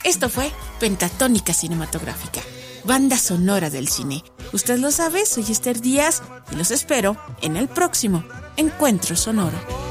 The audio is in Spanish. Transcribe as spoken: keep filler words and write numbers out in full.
Esto fue Pentatónica Cinematográfica, banda sonora del cine. Usted lo sabe, soy Esther Díaz y los espero en el próximo Encuentro Sonoro.